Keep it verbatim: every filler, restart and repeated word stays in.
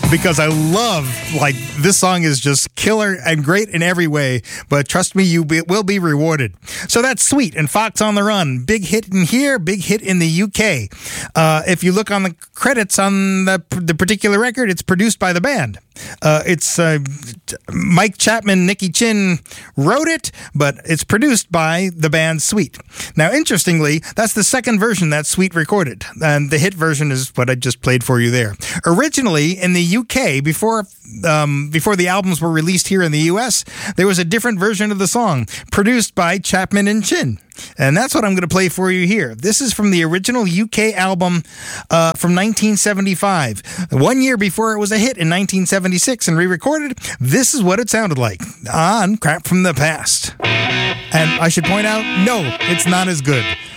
because I love, like, this song is just killer and great in every way, but trust me, you be, will be rewarded. So that's Sweet and Fox on the Run. Big hit in here, big hit in the U K. Uh, if you look on the credits on the, the particular record, it's produced by the band. Uh, it's uh, Mike Chapman, Nicky Chin wrote it, but it's produced by the band Sweet. Now, interestingly, that's the second version that Sweet recorded, and the hit version is what I just played for you there. Originally, in the U K, before um, before the albums were released here in the U S, there was a different version of the song, produced by Chapman and Chin. And that's what I'm going to play for you here. This is from the original U K album uh, from nineteen seventy-five. One year before it was a hit in nineteen seventy-six and re-recorded, this is what it sounded like on Crap from the Past. And I should point out, no, it's not as good.